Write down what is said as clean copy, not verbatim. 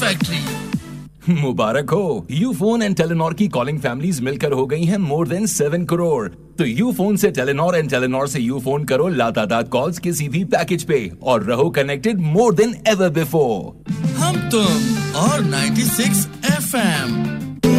Factory. मुबारक हो, Ufone and Telenor की calling families मिलकर हो गई हैं मोर देन 7 करोड़। तो यूफोन से टेलीनॉर एंड टेलीनॉर से यूफोन करो लातादार कॉल्स किसी भी पैकेज पे और रहो connected more than ever before. हम तुम और 96 FM